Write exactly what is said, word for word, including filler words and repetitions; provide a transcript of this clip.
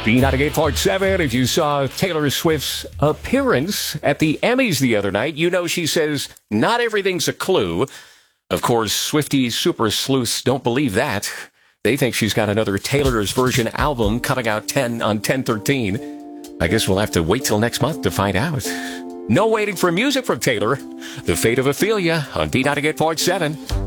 B ninety-eight point seven, if you saw Taylor Swift's appearance at the Emmys the other night, you know she says, not everything's a clue. Of course, Swifties super sleuths don't believe that. They think she's got another Taylor's Version album coming out ten on ten thirteen. I guess we'll have to wait till next month to find out. No waiting for music from Taylor. The Fate of Ophelia on B ninety-eight point seven.